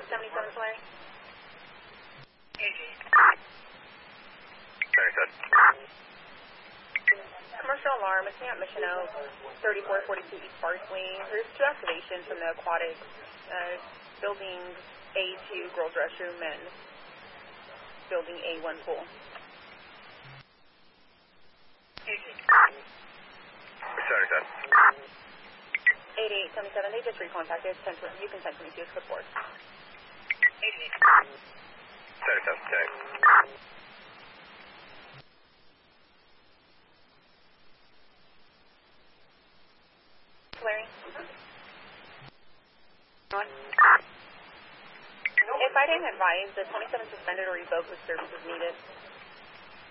77 Larry. Commercial alarm, it's at Mission Oak, 3442 East Barkley. There's 2 activations from the aquatics, building A2 girls restroom and building A1 pool. Sorry, sir. 8877, they just recontacted. You can send to me to code 4. Sorry, sir. Sorry. Larry? If I didn't advise, the 27 suspended or revoked with services needed.